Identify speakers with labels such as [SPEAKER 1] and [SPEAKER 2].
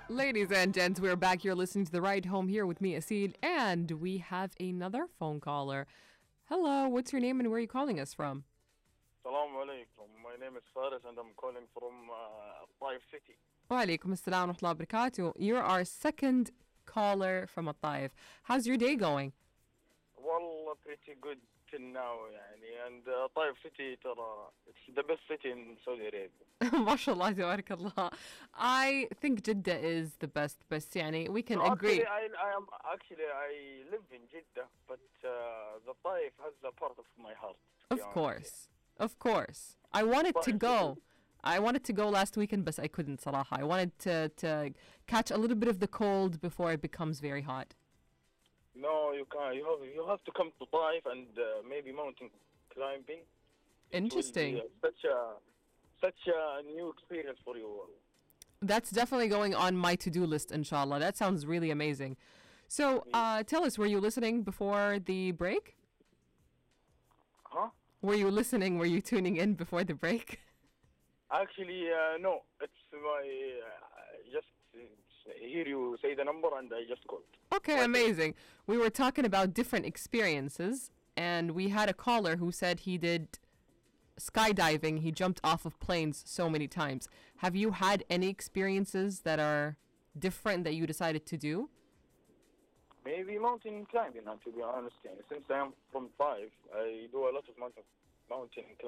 [SPEAKER 1] Ladies and gents, we're back. You're listening to The Ride Home here with me, Asil, and we have another phone caller. Hello, what's your name and where are you calling us from?
[SPEAKER 2] Assalamu alaikum. My name is Faris and I'm calling from Taif City.
[SPEAKER 1] Wa alaikum assalam wa rahmatullahi wa barakatuh. You're our second caller from At-Taif. How's your day going?
[SPEAKER 2] Wallah, pretty good till now, يعني. And Taif City, ترى, it's the best city in Saudi Arabia.
[SPEAKER 1] MashaAllah, tabarakallah. I think Jeddah is the best, يعني, we can
[SPEAKER 2] So
[SPEAKER 1] agree.
[SPEAKER 2] I live in Jeddah, but the Taif has a part of my heart. To be
[SPEAKER 1] Of
[SPEAKER 2] honest.
[SPEAKER 1] course. Of course. I wanted to
[SPEAKER 2] Taif
[SPEAKER 1] go.
[SPEAKER 2] City.
[SPEAKER 1] I wanted to go last weekend, but I couldn't, صراحة. I wanted to catch a little bit of the cold before it becomes very hot.
[SPEAKER 2] No, you can't. You have to come to Taif and maybe mountain climbing. It will
[SPEAKER 1] Interesting.
[SPEAKER 2] be such a new experience for you.
[SPEAKER 1] That's definitely going on my to-do list, inshallah. That sounds really amazing. So, tell us, were you listening before the break?
[SPEAKER 2] Huh?
[SPEAKER 1] Were you listening? Were you tuning in before the break?
[SPEAKER 2] Actually, no. It's my just hear you say the number and I just called.
[SPEAKER 1] Okay, amazing. We were talking about different experiences, and we had a caller who said he did skydiving. He jumped off of planes so many times. Have you had any experiences that are different that you decided to do?
[SPEAKER 2] Maybe mountain climbing, to be honest. Since I am from Taif, I do a lot of mountain climbing.